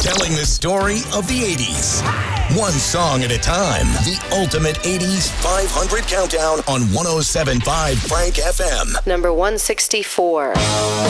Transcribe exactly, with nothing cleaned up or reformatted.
Telling the story of the eighties. One song at a time. The ultimate eighties five hundred countdown on one oh seven point five Frank F M. Number one sixty-four.